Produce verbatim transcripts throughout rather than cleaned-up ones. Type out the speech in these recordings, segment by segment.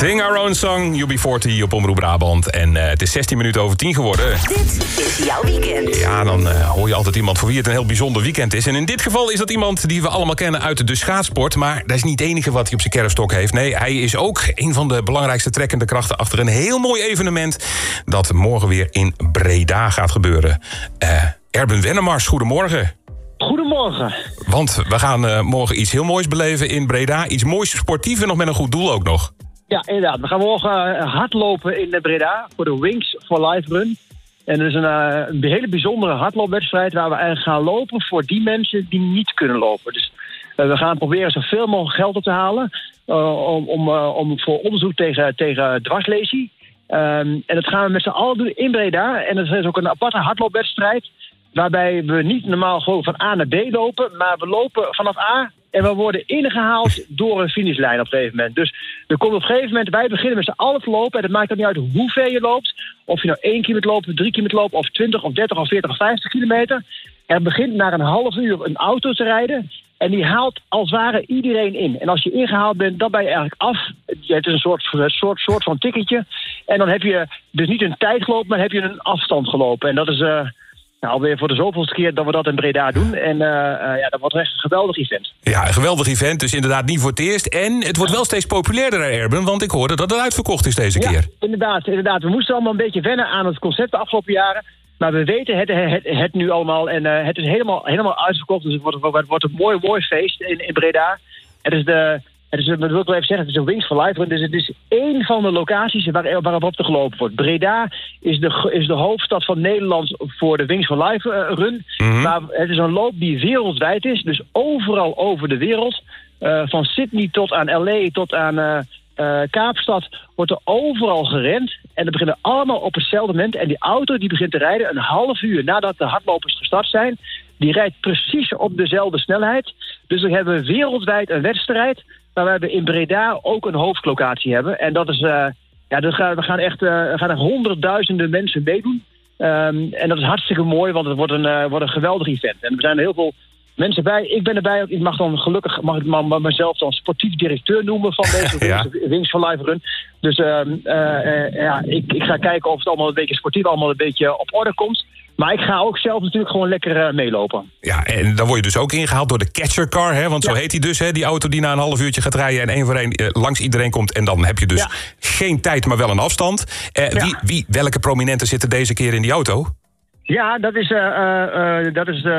Sing Our Own Song, U B veertig op Omroep Brabant. En uh, het is zestien minuten over tien geworden. Dit is jouw weekend. Ja, dan uh, hoor je altijd iemand voor wie het een heel bijzonder weekend is. En in dit geval is dat iemand die we allemaal kennen uit de schaatsport. Maar dat is niet het enige wat hij op zijn kerfstok heeft. Nee, hij is ook een van de belangrijkste trekkende krachten achter een heel mooi evenement dat morgen weer in Breda gaat gebeuren. Uh, Erben Wennemars, goedemorgen. Goedemorgen. Want we gaan uh, morgen iets heel moois beleven in Breda. Iets moois sportief en nog met een goed doel ook nog. Ja, inderdaad. We gaan morgen uh, hardlopen in Breda voor de Wings for Life Run. En dat is een, uh, een hele bijzondere hardloopwedstrijd waar we eigenlijk gaan lopen voor die mensen die niet kunnen lopen. Dus uh, we gaan proberen zoveel mogelijk geld op te halen uh, om, om, uh, om voor onderzoek tegen, tegen dwarslesie. Um, en dat gaan we met z'n allen doen in Breda. En dat is ook een aparte hardloopwedstrijd waarbij we niet normaal gewoon van A naar B lopen, maar we lopen vanaf A en we worden ingehaald door een finishlijn op een gegeven moment. Dus er komt op een gegeven moment, wij beginnen met z'n allen te lopen en het maakt ook niet uit hoe ver je loopt. Of je nou één kilometer loopt, drie kilometer loopt, of twintig, of dertig, of veertig, of vijftig kilometer. Er begint na een half uur een auto te rijden en die haalt als het ware iedereen in. En als je ingehaald bent, dan ben je eigenlijk af. Het is een soort, soort, soort van ticketje. En dan heb je dus niet een tijd gelopen, maar heb je een afstand gelopen. En dat is Uh, Nou, alweer voor de zoveelste keer dat we dat in Breda doen. En uh, uh, ja, dat wordt echt een geweldig event. Ja, een geweldig event. Dus inderdaad niet voor het eerst. En het wordt wel steeds populairder, Erben. Want ik hoorde dat het uitverkocht is deze ja, keer. inderdaad, inderdaad. We moesten allemaal een beetje wennen aan het concept de afgelopen jaren. Maar we weten het, het, het nu allemaal. En uh, het is helemaal, helemaal uitverkocht. Dus het wordt, het wordt een mooi, mooi feest in, in Breda. Het is de... Het is, dat wil ik wel even zeggen, het is een Wings for Life Run. Dus het is één van de locaties waar, waarop er gelopen wordt. Breda is de, is de hoofdstad van Nederland voor de Wings for Life Run. Mm-hmm. Maar het is een loop die wereldwijd is. Dus overal over de wereld. Uh, van Sydney tot aan L A tot aan uh, uh, Kaapstad wordt er overal gerend. En dat beginnen allemaal op hetzelfde moment. En die auto die begint te rijden een half uur nadat de hardlopers gestart zijn. Die rijdt precies op dezelfde snelheid. Dus dan hebben we wereldwijd een wedstrijd. Maar we in Breda ook een hoofdlocatie hebben. En dat is, uh, ja, dat gaan, we gaan echt, uh, we gaan echt honderdduizenden mensen meedoen. Um, en dat is hartstikke mooi, want het wordt een, uh, wordt een geweldig event. En er zijn er heel veel mensen bij. Ik ben erbij. Ik mag dan gelukkig mag ik maar mezelf dan sportief directeur noemen van deze ja. Wings for Life Run. Dus uh, uh, uh, ja, ik, ik ga kijken of het allemaal een beetje sportief allemaal een beetje op orde komt. Maar ik ga ook zelf natuurlijk gewoon lekker uh, meelopen. Ja, en dan word je dus ook ingehaald door de catcher car, hè? Want ja. zo heet hij dus, hè? Die auto die na een half uurtje gaat rijden en één voor één uh, langs iedereen komt. En dan heb je dus ja. geen tijd, maar wel een afstand. Uh, ja. wie, wie, welke prominenten zitten deze keer in die auto? Ja, dat is, uh, uh, dat is uh,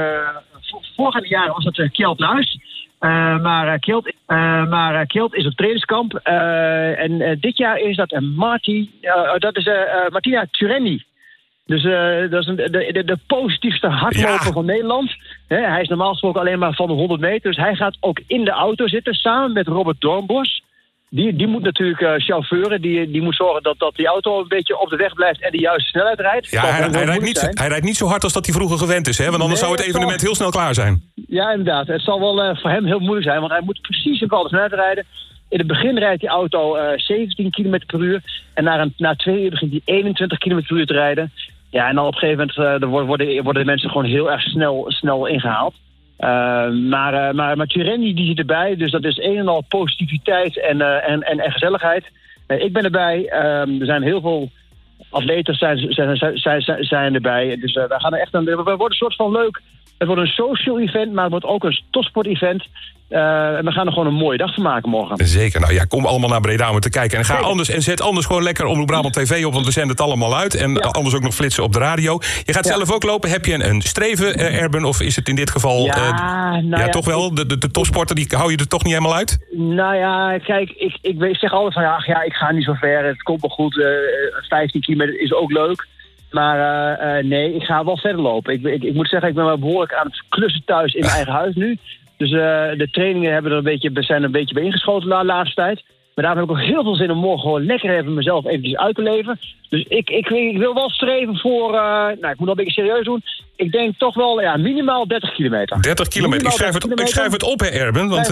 vorige jaren was dat uh, Kjeld Nuis. Uh, maar uh, Kjeld, uh, maar, uh, Kjeld is op trainingskamp. Uh, en uh, dit jaar is dat een Marti, uh, dat is uh, uh, Martina Tureni. Dus uh, dat is een, de, de, de positiefste hardloper ja. van Nederland. He, hij is normaal gesproken alleen maar van de honderd meter. Dus hij gaat ook in de auto zitten samen met Robert Doornbos. Die, die moet natuurlijk uh, chauffeuren. Die, die moet zorgen dat, dat die auto een beetje op de weg blijft en de juiste snelheid rijdt. Ja, hij, hij, rijdt niet, hij rijdt niet zo hard als dat hij vroeger gewend is. Hè? Want anders nee, zou het evenement zal... heel snel klaar zijn. Ja, inderdaad. Het zal wel uh, voor hem heel moeilijk zijn. Want hij moet precies een bepaalde snelheid rijden. In het begin rijdt die auto uh, zeventien kilometer per uur. En na, een, na twee uur begint hij eenentwintig kilometer per uur te rijden. Ja, en dan op een gegeven moment uh, worden, worden de mensen gewoon heel erg snel, snel ingehaald. Uh, maar, uh, maar, maar Tureni die zit erbij, dus dat is een en al positiviteit en, uh, en, en, en gezelligheid. Uh, ik ben erbij, uh, er zijn heel veel atleten zijn, zijn, zijn, zijn, zijn erbij. Dus uh, we gaan er echt een, we worden een soort van leuk. Het wordt een social event, maar het wordt ook een topsport-event. Uh, en we gaan er gewoon een mooie dag van maken morgen. Zeker. Nou ja, kom allemaal naar Breda om te kijken. En ga anders en zet anders gewoon lekker Omroep Brabant T V op, want we zenden het allemaal uit. En ja. anders ook nog flitsen op de radio. Je gaat ja. zelf ook lopen. Heb je een, een streven, uh, Erben? Of is het in dit geval ja, uh, nou ja, ja, toch wel? De, de, de topsporter, die hou je er toch niet helemaal uit? Nou ja, kijk, ik, ik, ik zeg altijd van ja, ja, ik ga niet zo ver. Het komt wel goed. Uh, vijftien kilometer is ook leuk. Maar uh, uh, nee, ik ga wel verder lopen. Ik, ik, ik moet zeggen, ik ben wel behoorlijk aan het klussen thuis in mijn eigen huis nu. Dus uh, de trainingen hebben er een beetje, zijn er een beetje bij ingeschoten de laatste tijd. Maar daarom heb ik ook heel veel zin om morgen gewoon lekker even mezelf eventjes uit te leven. Dus ik, ik, ik wil wel streven voor, uh, nou ik moet wel een beetje serieus doen. Ik denk toch wel ja, minimaal dertig kilometer. dertig kilometer. Ik schrijf, het, ik schrijf het op, hè, Erben. Want, uh,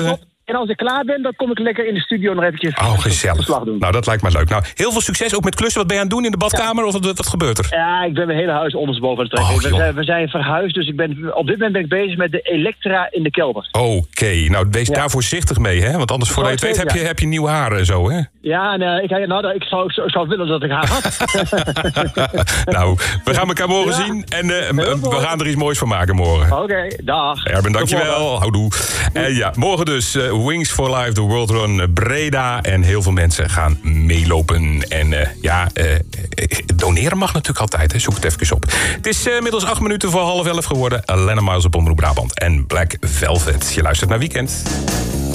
En als ik klaar ben, dan kom ik lekker in de studio nog eventjes Oh, gezellig. verslag doen. Nou, dat lijkt me leuk. Nou, heel veel succes ook met klussen. Wat ben je aan het doen in de badkamer? Of wat, wat gebeurt er? Ja, ik ben mijn hele huis ondersteboven aan het trekken. Oh, we, joh. zijn, we zijn verhuisd, dus ik ben, op dit moment ben ik bezig met de Elektra in de kelder. Oké, nou wees Ja. daar voorzichtig mee, hè? Want anders, voor je het weet, heb je, heb je nieuw haar en zo, hè? Ja, en uh, ik, nou, ik, zou, ik zou willen dat ik haar had. Nou, we gaan elkaar morgen Ja. zien. En uh, Heel we mooi. gaan er iets moois van maken morgen. Oké, okay, dag. Erben, Tot morgen. dankjewel. Houdoe. En ja, morgen dus uh, Wings for Life, de World Run Breda. En heel veel mensen gaan meelopen. En uh, ja, uh, doneren mag natuurlijk altijd. Hè. Zoek het even op. Het is uh, inmiddels acht minuten voor half elf geworden. Lennon Miles op Omroep Brabant. En Black Velvet. Je luistert naar Weekend.